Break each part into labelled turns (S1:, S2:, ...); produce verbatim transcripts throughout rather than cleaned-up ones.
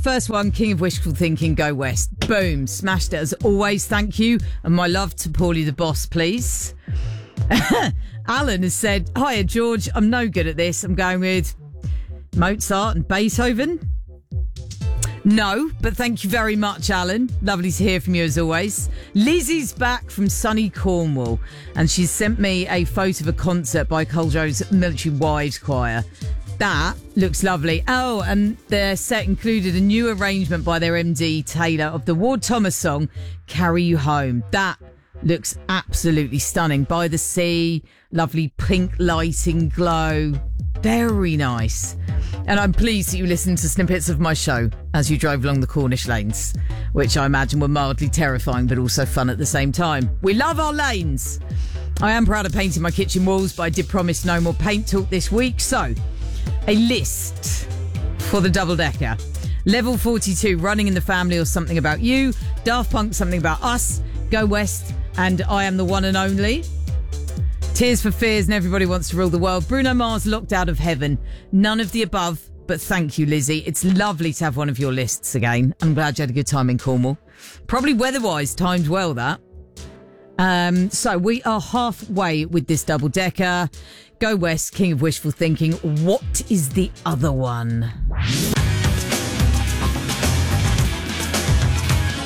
S1: first one, King of Wishful Thinking, Go West. Boom, smashed it as always. Thank you. And my love to Paulie the Boss, please. Alan has said, hiya, George. I'm no good at this. I'm going with Mozart and Beethoven. No, but thank you very much, Alan. Lovely to hear from you as always. Lizzie's back from sunny Cornwall, and she's sent me a photo of a concert by Culdrow's Military Wives Choir. That looks lovely. Oh, and their set included a new arrangement by their M D, Taylor, of the Ward Thomas song, Carry You Home. That looks absolutely stunning. By the sea, lovely pink lighting glow. Very nice. And I'm pleased that you listened to snippets of my show as you drove along the Cornish lanes, which I imagine were mildly terrifying but also fun at the same time. We love our lanes. I am proud of painting my kitchen walls, but I did promise no more paint talk this week. So, a list for the double-decker. Level forty-two, Running in the Family or Something About You. Daft Punk, Something About Us. Go West and I Am the One and Only. Tears for Fears and Everybody Wants to Rule the World. Bruno Mars, Locked Out of Heaven. None of the above, but thank you, Lizzie. It's lovely to have one of your lists again. I'm glad you had a good time in Cornwall. Probably weather-wise timed well, that. Um, so we are halfway with this double-decker. Go West, King of Wishful Thinking. What is the other one?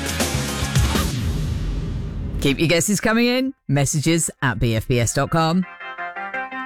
S1: Keep your guesses coming in. Messages at b f b s dot com.